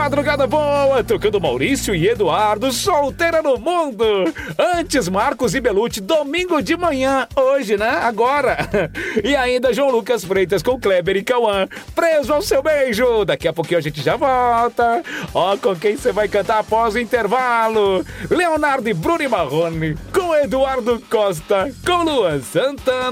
Madrugada boa, tocando Maurício e Eduardo, solteira no mundo. Antes, Marcos e Belucci, domingo de manhã, hoje, né? Agora. E ainda João Lucas Freitas com Kleber e Cauã, preso ao seu beijo. Daqui a pouquinho a gente já volta. Ó, com quem você vai cantar após o intervalo? Leonardo e Bruno e Marrone, com Eduardo Costa, com Luan Santana.